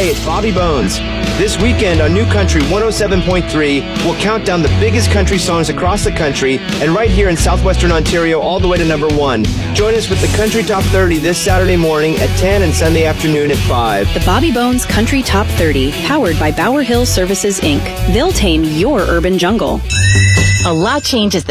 Hey, it's Bobby Bones. This weekend on New Country 107.3, we'll count down the biggest country songs across the country and right here in southwestern Ontario all the way to number 1. Join us with the Country Top 30 this Saturday morning at 10 and Sunday afternoon at 5. The Bobby Bones Country Top 30, powered by Bower Hill Services, Inc. They'll tame your urban jungle. A lot changes